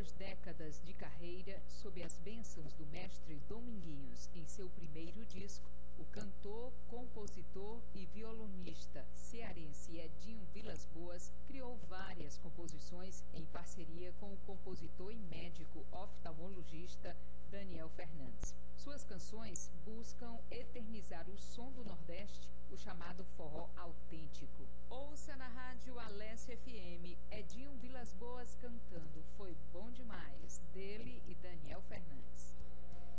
2 décadas de carreira sob as bênçãos do mestre Dominguinhos em seu primeiro disco, o cantor, compositor e violonista cearense Edinho Vilas-Boas criou várias composições em parceria com o compositor e médico oftalmologista Daniel Fernandes. Suas canções buscam eternizar o som do Nordeste, o chamado forró autêntico. Ouça na rádio Alesse FM Edinho Vilas-Boas cantando Foi Bom Demais, dele e Daniel Fernandes.